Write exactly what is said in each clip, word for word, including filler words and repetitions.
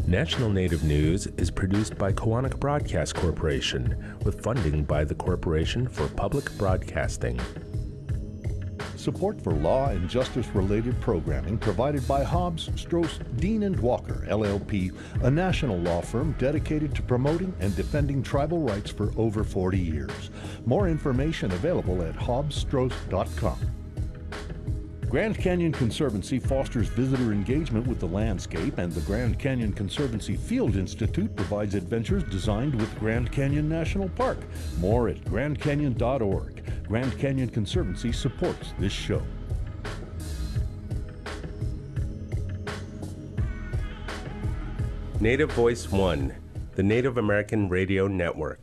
National Native News is produced by Koahnic Broadcast Corporation with funding by the Corporation for Public Broadcasting. Support for law and justice-related programming provided by Hobbs, Strauss, Dean and Walker, L L P, a national law firm dedicated to promoting and defending tribal rights for over forty years. More information available at hobbs strauss dot com. Grand Canyon Conservancy fosters visitor engagement with the landscape, and the Grand Canyon Conservancy Field Institute provides adventures designed with Grand Canyon National Park. More at grand canyon dot org. Grand Canyon Conservancy supports this show. Native Voice One, the Native American Radio Network.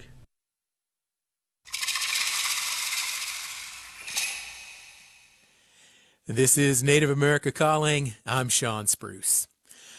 This is Native America Calling. I'm Sean Spruce.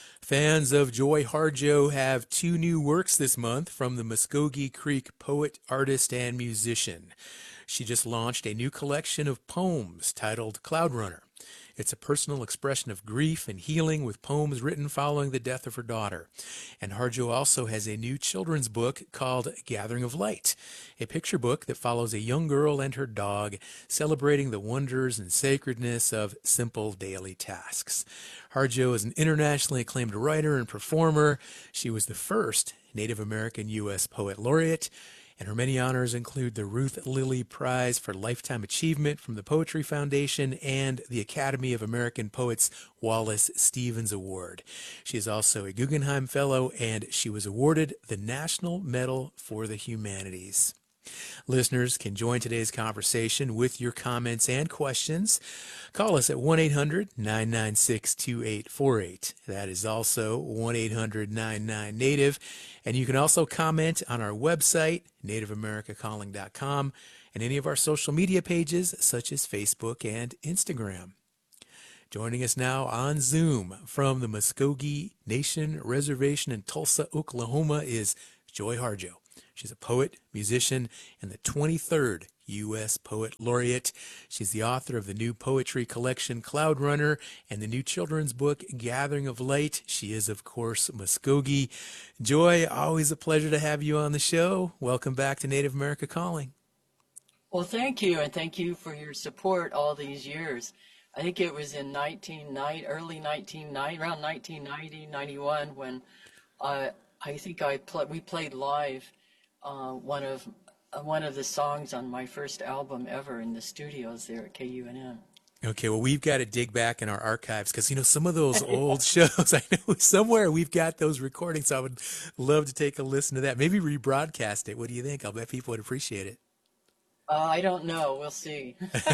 Fans of Joy Harjo have two new works this month from the Muskogee Creek poet, artist, and musician. She just launched a new collection of poems titled Cloud Runner. It's a personal expression of grief and healing with poems written following the death of her daughter. And Harjo also has a new children's book called Gathering of Light, a picture book that follows a young girl and her dog celebrating the wonders and sacredness of simple daily tasks. Harjo is an internationally acclaimed writer and performer. She was the first Native American U S Poet Laureate, and her many honors include the Ruth Lilly Prize for Lifetime Achievement from the Poetry Foundation and the Academy of American Poets Wallace Stevens Award. She is also a Guggenheim Fellow, and she was awarded the National Medal for the Humanities. Listeners can join today's conversation with your comments and questions. Call us at one eight hundred nine nine six two eight four eight. That is also one eight hundred nine nine native. And you can also comment on our website, native america calling dot com, and any of our social media pages such as Facebook and Instagram. Joining us now on Zoom from the Muskogee Nation Reservation in Tulsa, Oklahoma is Joy Harjo. She's a poet, musician, and the twenty-third U S Poet Laureate. She's the author of the new poetry collection Cloud Runner and the new children's book Gathering of Light. She is, of course, Muskogee. Joy, always a pleasure to have you on the show. Welcome back to Native America Calling. Well, thank you, and thank you for your support all these years. I think it was in nineteen ninety, early nineteen ninety, around nineteen ninety, ninety-one, when uh, I think I pl- we played live uh, one of uh, one of the songs on my first album ever in the studios there at K U N M. Okay, well, we've got to dig back in our archives because, you know, some of those old shows, I know somewhere we've got those recordings, so I would love to take a listen to that. Maybe rebroadcast it. What do you think? I'll bet people would appreciate it. Uh, I don't know. We'll see.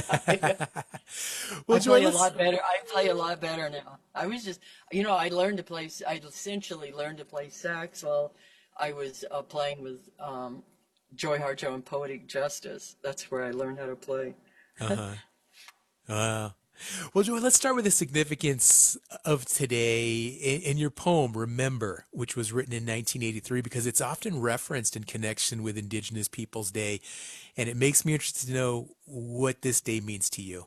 well, I Joy, play a let's... lot better. I play a lot better now. I was just, you know, I learned to play, I essentially learned to play sax while I was uh, playing with um, Joy Harjo and Poetic Justice. That's where I learned how to play. uh-huh. Wow. Well, Joy, let's start with the significance of today in, in your poem, Remember, which was written in nineteen eighty-three, because it's often referenced in connection with Indigenous Peoples Day, and it makes me interested to know what this day means to you.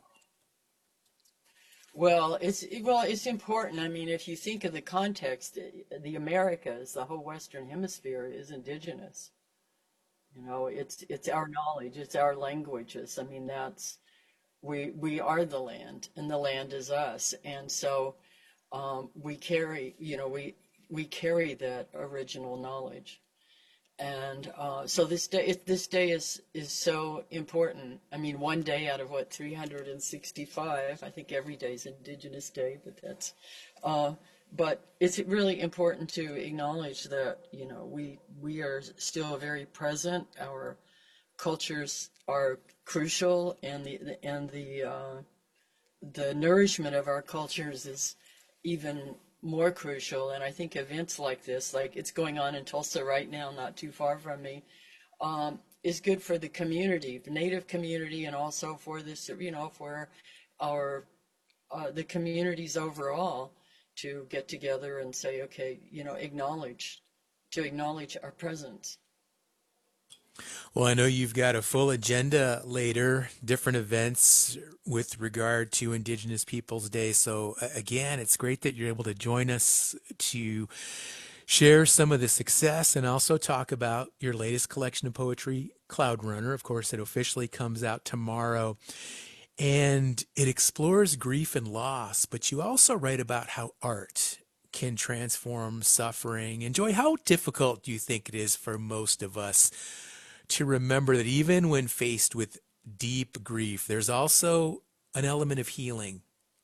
Well, it's well, it's important. I mean, if you think of the context, the Americas, the whole Western Hemisphere is indigenous. You know, it's it's our knowledge, it's our languages. I mean, that's we we are the land, and the land is us, and so um, we carry, you know, we we carry that original knowledge. And uh, so this day, it, this day is is so important. I mean, one day out of what three hundred sixty-five. I think every day is Indigenous Day, but that's. Uh, but it's really important to acknowledge that, you know, we we are still very present. Our cultures are crucial, and the, the and the uh, the nourishment of our cultures is even more crucial. And I think events like this, like it's going on in Tulsa right now, not too far from me, um, is good for the community, the Native community, and also for this, you know, for our uh, the communities overall to get together and say, okay, you know, acknowledge, to acknowledge our presence. Well, I know you've got a full agenda later, different events with regard to Indigenous Peoples Day. So again, it's great that you're able to join us to share some of the success and also talk about your latest collection of poetry, Cloud Runner. Of course, it officially comes out tomorrow. And it explores grief and loss, but you also write about how art can transform suffering. And Joy, how difficult do you think it is for most of us to remember that even when faced with deep grief, there's also an element of healing?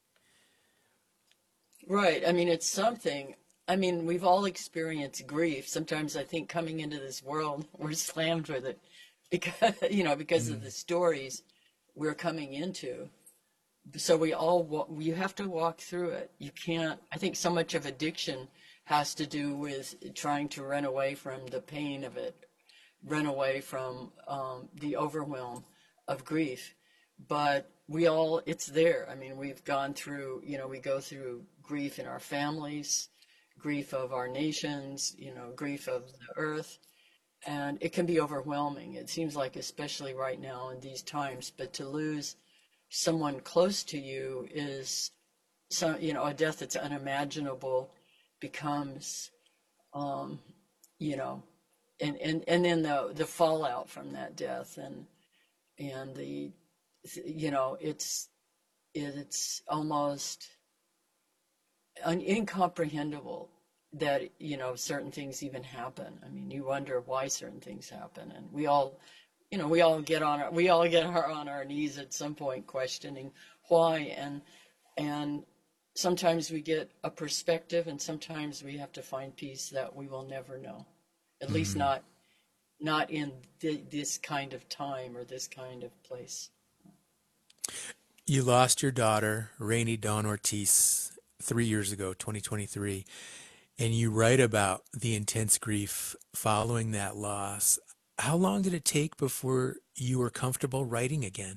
Right. I mean, it's something. I mean, we've all experienced grief. Sometimes I think coming into this world, we're slammed with it because, you know, because of the stories we're coming into. So we all, wa- you have to walk through it. You can't, I think so much of addiction has to do with trying to run away from the pain of it, run away from um, the overwhelm of grief. But we all, it's there. I mean, we've gone through, you know, we go through grief in our families, grief of our nations, you know, grief of the earth. And it can be overwhelming. It seems like, especially right now in these times, but to lose someone close to you is some, you know, a death that's unimaginable becomes, um, you know, and, and, and then the, the fallout from that death and, and the, you know, it's, it's almost un- incomprehensible that, you know, certain things even happen. I mean, you wonder why certain things happen, and we all, you know, we all get on our, we all get our, on our knees at some point questioning why, and and sometimes we get a perspective, and sometimes we have to find peace that we will never know, at mm-hmm. least not not in th- this kind of time or this kind of place. You lost your daughter, Rainy Dawn Ortiz, three years ago, twenty twenty-three. And you write about the intense grief following that loss. How long did it take before you were comfortable writing again?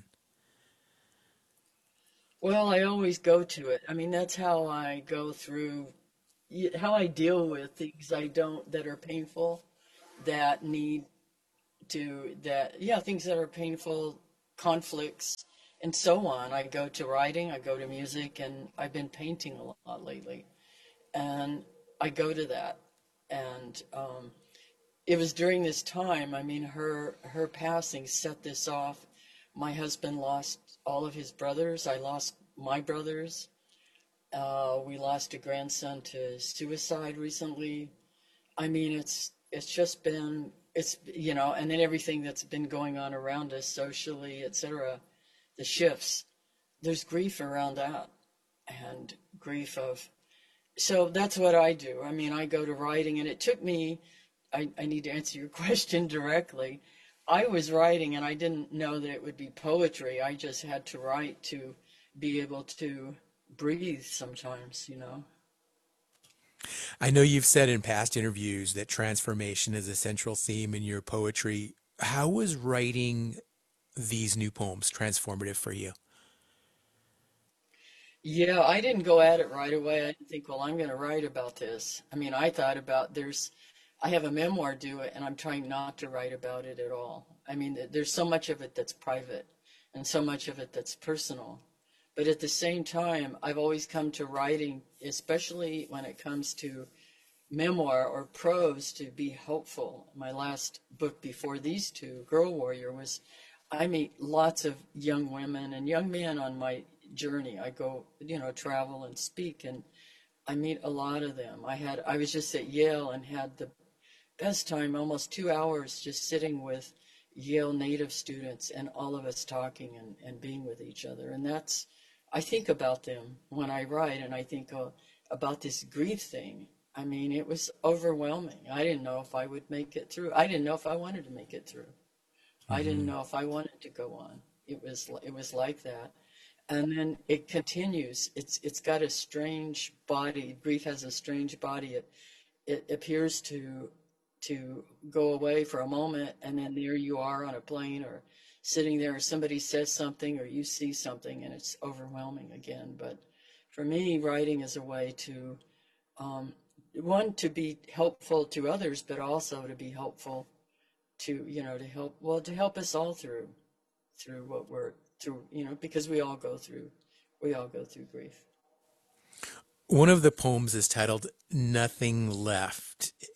Well, I always go to it. I mean, that's how I go through, how I deal with things I don't, that are painful, that need to, that, yeah, things that are painful, conflicts, and so on. I go to writing, I go to music, and I've been painting a lot lately. And I go to that, and um, it was during this time. I mean, her her passing set this off. My husband lost all of his brothers. I lost my brothers. Uh, we lost a grandson to suicide recently. I mean, it's it's just been it's you know, and then everything that's been going on around us socially, et cetera. The shifts. There's grief around that, and grief of. So that's what I do. I mean, I go to writing, and it took me, I, I need to answer your question directly. I was writing, and I didn't know that it would be poetry. I just had to write to be able to breathe sometimes, you know. I know you've said in past interviews that transformation is a central theme in your poetry. How was writing these new poems transformative for you? Yeah, I didn't go at it right away. I didn't think, well, I'm going to write about this. I mean, I thought about there's, I have a memoir due, and I'm trying not to write about it at all. I mean, there's so much of it that's private and so much of it that's personal. But at the same time, I've always come to writing, especially when it comes to memoir or prose, to be hopeful. My last book before these two, Girl Warrior, was, I meet lots of young women and young men on my journey. I go, you know, travel and speak, and I meet a lot of them. I had, I was just at Yale and had the best time, almost two hours just sitting with Yale native students and all of us talking and, and being with each other. And that's, I think about them when I write, and I think uh, about this grief thing. I mean, it was overwhelming. I didn't know if I would make it through. I didn't know if I wanted to make it through. Mm-hmm. I didn't know if I wanted to go on. It was, it was like that. And then it continues. It's it's got a strange body. Grief has a strange body. It it appears to to go away for a moment, and then there you are on a plane or sitting there, or somebody says something, or you see something, and it's overwhelming again. But for me, writing is a way to um, one, to be helpful to others, but also to be helpful to you know to help well to help us all through through what we're through, you know, because we all go through, we all go through grief. One of the poems is titled Nothing Left.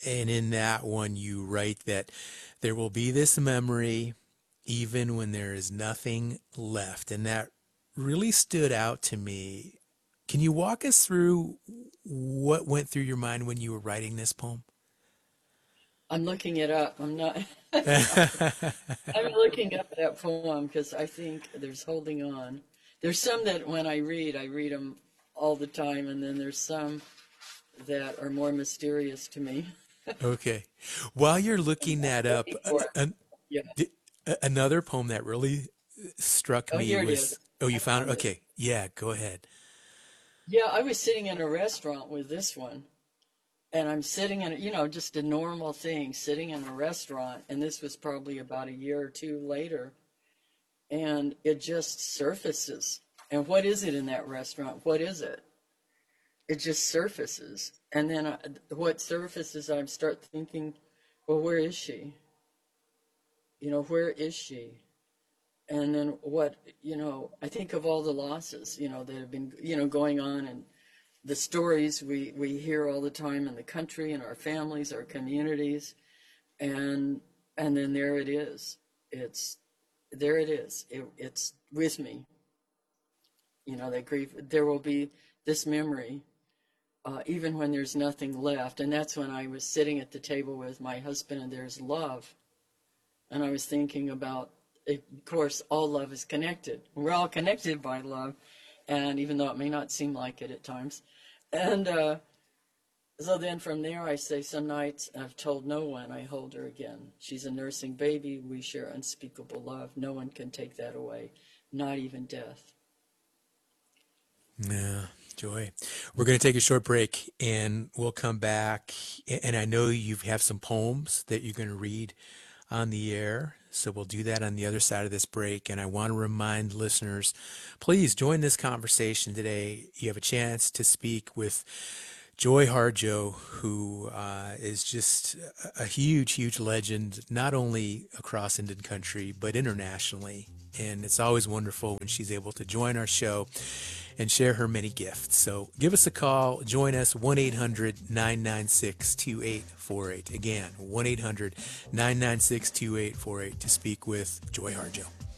And in that one, you write that there will be this memory even when there is nothing left. And that really stood out to me. Can you walk us through what went through your mind when you were writing this poem? I'm looking it up. I'm not. I'm looking up that poem because I think there's holding on. There's some that when I read, I read them all the time, and then there's some that are more mysterious to me. Okay. While you're looking that up, an, Yeah. another poem that really struck Oh, me here it was. is. Oh, you I found it? found it. Okay. Yeah, go ahead. Yeah, I was sitting in a restaurant with this one, and I'm sitting in, you know, just a normal thing, sitting in a restaurant, and this was probably about a year or two later, and it just surfaces. And what is it in that restaurant? What is it? It just surfaces. And then I, what surfaces, I start thinking, well, where is she? You know, where is she? And then what, you know, I think of all the losses, you know, that have been, you know, going on, and the stories we, we hear all the time in the country, in our families, our communities. And and then there it is. It's, there it is. It, it's with me. You know, that grief, there will be this memory, uh, even when there's nothing left. And that's when I was sitting at the table with my husband, and there's love. And I was thinking about, of course, all love is connected. We're all connected by love, and even though it may not seem like it at times. And uh, so then from there I say, some nights I've told no one I hold her again. She's a nursing baby. We share unspeakable love. No one can take that away, not even death. Yeah, Joy. We're going to take a short break, and we'll come back. And I know you have some poems that you're going to read on the air, so we'll do that on the other side of this break. And I want to remind listeners, please join this conversation today. You have a chance to speak with Joy Harjo, who uh, is just a huge, huge legend, not only across Indian country, but internationally. And it's always wonderful when she's able to join our show and share her many gifts. So give us a call. Join us, one eight hundred nine nine six two eight four eight. Again, one eight hundred nine nine six two eight four eight to speak with Joy Harjo.